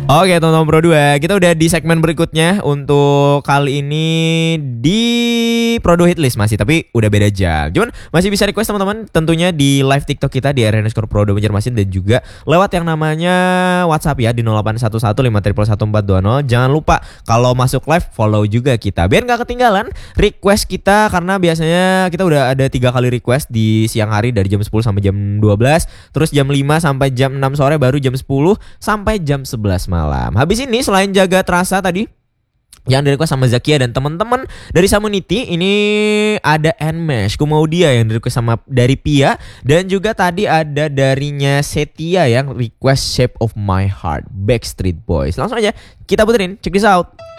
Oke teman-teman Pro 2, kita udah di segmen berikutnya. Untuk kali ini di Pro 2 Hitlist masih, tapi udah beda jam. Cuman masih bisa request teman-teman tentunya di live TikTok kita di @Pro 2 Banjarmasin, dan juga lewat yang namanya WhatsApp ya di 0811511420. Jangan lupa kalau masuk live follow juga kita biar nggak ketinggalan request kita, karena biasanya kita udah ada 3 kali request di siang hari dari jam 10 sampai jam 12, terus jam 5 sampai jam 6 sore, baru jam 10 sampai jam 11 malam. Habis ini selain jaga terasa tadi yang di request sama Zakia dan teman-teman dari Samuniti, ini ada Nmesh Kumaudia yang di request sama dari Pia, dan juga tadi ada darinya Setia yang request Shape of My Heart Backstreet Boys. Langsung aja kita puterin, check this out.